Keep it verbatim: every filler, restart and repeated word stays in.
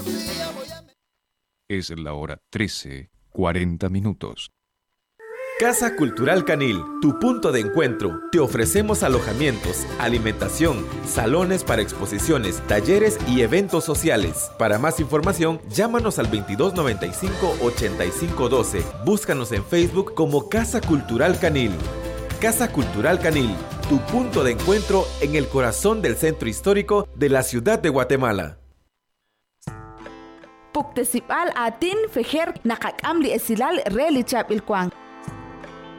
Es la hora trece, cuarenta minutos. Casa Cultural Canil, tu punto de encuentro. Te ofrecemos alojamientos, alimentación, salones para exposiciones, talleres y eventos sociales. Para más información, llámanos al veintidós noventa y cinco, ochenta y cinco doce. Búscanos en Facebook como Casa Cultural Canil. Casa Cultural Canil, tu punto de encuentro en el corazón del centro histórico de la ciudad de Guatemala. Puktesipal atin fejer nakakam li esilal relichap ilkwang.